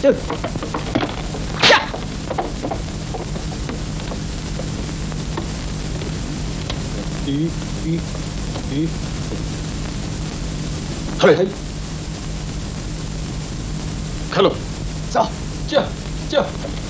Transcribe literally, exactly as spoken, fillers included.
这，下，一，一，一，嘿嘿，开路，走，这，这。